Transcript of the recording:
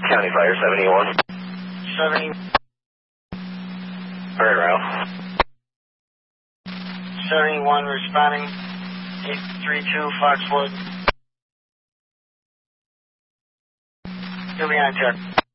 County Fire 71. 70. Very well. 71 responding. 832 Foxwood. You'll be on check.